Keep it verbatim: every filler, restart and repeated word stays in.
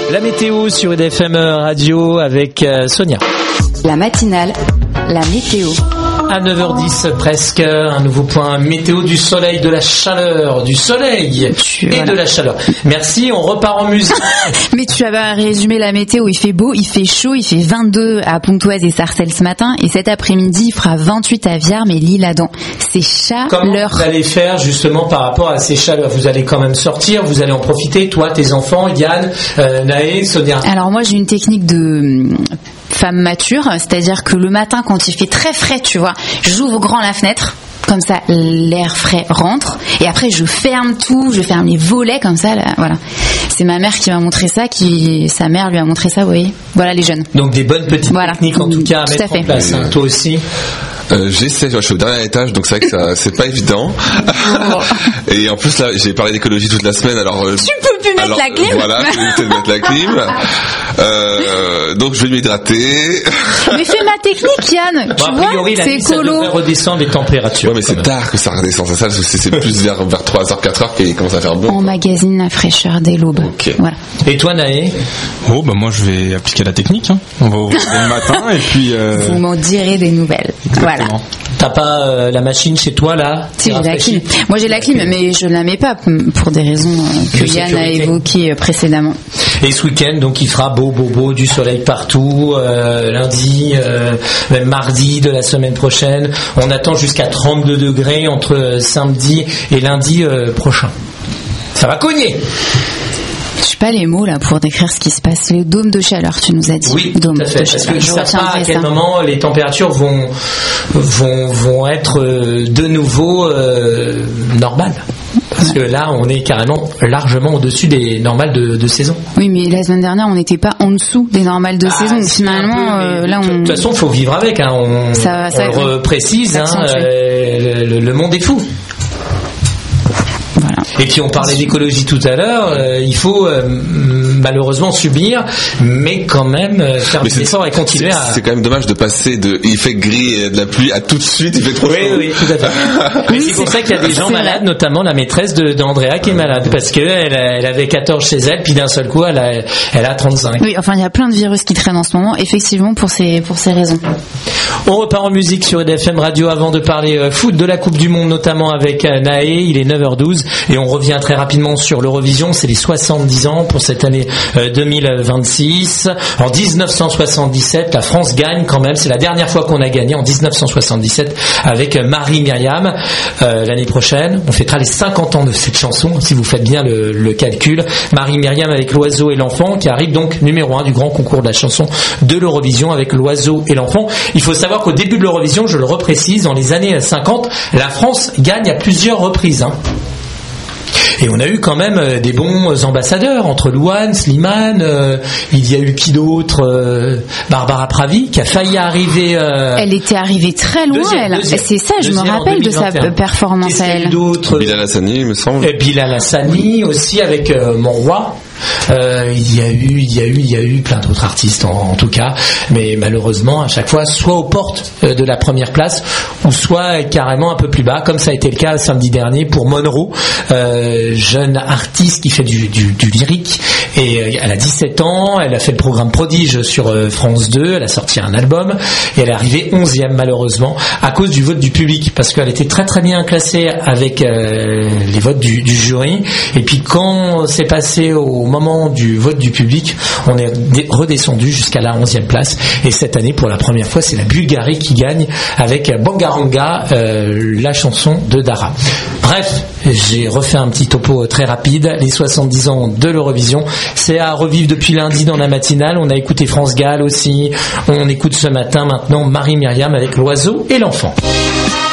La météo sur D F M Radio avec Sonia. La matinale, la météo. À neuf heures dix presque, un nouveau point météo, du soleil, de la chaleur, du soleil tu, et voilà. de la chaleur. Merci, on repart en musique. Mais tu avais résumé la météo, il fait beau, il fait chaud, il fait vingt-deux à Pontoise et Sarcelles ce matin, et cet après-midi il fera vingt-huit à Viarmes et L'Isle-Adam. C'est chaleur. Comment vous allez faire justement par rapport à ces chaleurs? Vous allez quand même sortir, vous allez en profiter, toi, tes enfants, Yann, euh, Naé, Sonia? Alors moi j'ai une technique de femme mature, c'est-à-dire que le matin quand il fait très frais, tu vois, j'ouvre grand la fenêtre, comme ça l'air frais rentre, et après je ferme tout, je ferme les volets comme ça, là, voilà. C'est ma mère qui m'a montré ça, qui sa mère lui a montré ça, vous voyez. Voilà les jeunes. Donc des bonnes petites voilà. techniques en tout cas à tout mettre à en place. Hein. Toi aussi. Euh, j'essaie, je suis au dernier étage, donc c'est vrai que ça, c'est pas évident. Et en plus là, j'ai parlé d'écologie toute la semaine, alors. Euh, tu peux plus mettre alors, la clim. Voilà, je vais éviter de mettre la clim. Euh, donc je vais m'hydrater. Mais fais ma technique, Yann. Tu bon, vois, a priori, c'est écolo. Ça devrait redescendre les températures. Ouais, mais c'est même. Tard que ça redescend. C'est ça, c'est, c'est plus vers, vers trois heures, quatre heures qu'il commence à faire bon. On magasine la fraîcheur dès l'aube. Okay. Voilà. Et toi, Naé? Oh, bah, moi, je vais appliquer la technique, hein. On va ouvrir dès le matin, et puis, euh... Vous m'en direz des nouvelles. Exactement. Voilà. T'as pas euh, la machine chez toi là? Si, j'ai la clim. Moi j'ai la clim, mais je la mets pas pour des raisons euh, que Yann a évoquées euh, précédemment. Et ce week-end, donc il fera beau, beau, beau, du soleil partout. Euh, lundi, euh, même mardi de la semaine prochaine, on attend jusqu'à trente-deux degrés entre euh, samedi et lundi euh, prochain. Ça va cogner. Je n'ai pas les mots là pour décrire ce qui se passe. Le dôme de chaleur, tu nous as dit. Oui, dôme tout à fait. Parce que je ne sais pas à quel ça. moment les températures vont vont vont être de nouveau euh, normales. Parce que là, on est carrément largement au-dessus des normales de, de saison. Oui, mais la semaine dernière, on n'était pas en dessous des normales de ah, saison. Finalement, peu, euh, là, on. De toute façon, il faut vivre avec. Hein. On, ça, ça, on le précise. Hein, euh, le, le monde est fou. Voilà. Et puis on parlait d'écologie tout à l'heure, euh, il faut euh, malheureusement subir, mais quand même euh, faire mais des efforts et continuer c'est, à... C'est quand même dommage de passer de il fait gris et de la pluie à tout de suite il fait trop chaud. Oui, oui, tout à fait. Mais oui, c'est pour ça qu'il y a des gens malades, notamment la maîtresse de, d'Andrea qui est malade, parce qu'elle elle avait quatorze chez elle, puis d'un seul coup elle a, elle a trente-cinq. Oui, enfin il y a plein de virus qui traînent en ce moment, effectivement pour ces, pour ces raisons. On repart en musique sur D F M Radio avant de parler euh, foot de la Coupe du Monde, notamment avec euh, Naé, il est neuf heures douze et on revient très rapidement sur l'Eurovision, c'est les soixante-dix ans pour cette année euh, deux mille vingt-six. En dix-neuf cent soixante-dix-sept, la France gagne quand même, c'est la dernière fois qu'on a gagné en dix-neuf cent soixante-dix-sept avec euh, Marie-Myriam. Euh, l'année prochaine, on fêtera les cinquante ans de cette chanson, si vous faites bien le, le calcul. Marie-Myriam avec L'Oiseau et l'Enfant, qui arrive donc numéro un du grand concours de la chanson de l'Eurovision avec L'Oiseau et l'Enfant. Il faut savoir qu'au début de l'Eurovision, je le reprécise, dans les années cinquante, la France gagne à plusieurs reprises. Hein. Et on a eu quand même euh, des bons ambassadeurs entre Louane, Slimane, euh, il y a eu qui d'autre, euh, Barbara Pravi qui a failli arriver. Euh, elle était arrivée très loin, deuxième, elle. Deuxième, c'est ça, je me rappelle de sa performance à elle. D'autres, Bilal Hassani, il me semble. Et Bilal Hassani aussi avec euh, Mon Roi. Euh, il y a eu, il y a eu, il y a eu plein d'autres artistes en, en tout cas, mais malheureusement à chaque fois soit aux portes euh, de la première place ou soit carrément un peu plus bas, comme ça a été le cas samedi dernier pour Monroe, euh, jeune artiste qui fait du, du, du lyrique et euh, elle a dix-sept ans, elle a fait le programme Prodige sur euh, France deux, elle a sorti un album et elle est arrivée onzième malheureusement à cause du vote du public parce qu'elle était très très bien classée avec euh, les votes du, du jury et puis quand c'est passé au moment du vote du public, on est redescendu jusqu'à la onzième place et cette année pour la première fois c'est la Bulgarie qui gagne avec Bangaranga, euh, la chanson de Dara. Bref, j'ai refait un petit topo très rapide, les soixante-dix ans de l'Eurovision, c'est à revivre depuis lundi dans la matinale, on a écouté France Gall aussi, on écoute ce matin maintenant Marie-Myriam avec L'Oiseau et l'Enfant.